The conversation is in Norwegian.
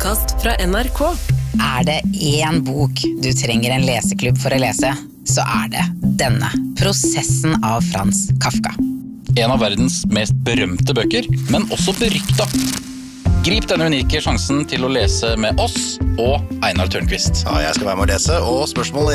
podcast fra NRK. Det en bok du trenger en leseklubb for å lese, så det denne. Prosessen av Frans Kafka. En av verdens mest berømte bøker, men også berykta. Grip denne unike sjansen til å lese med oss og Einar Tørnquist. Ja, jeg skal være med å lese, og spørsmålet